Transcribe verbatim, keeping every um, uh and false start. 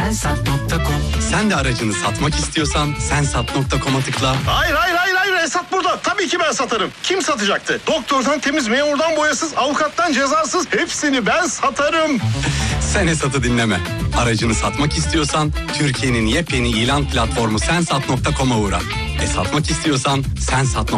sensat nokta com. Sen de aracını satmak istiyorsan sensat nokta com'a tıkla. Hayır hayır hayır hayır Esat burada. Tabii ki ben satarım. Kim satacaktı? Doktordan temiz, memurdan boyasız, avukattan cezasız hepsini ben satarım. Sen Esat'ı dinleme. Aracını satmak istiyorsan Türkiye'nin yepyeni ilan platformu sensat nokta com'a uğra. E satmak istiyorsan sensat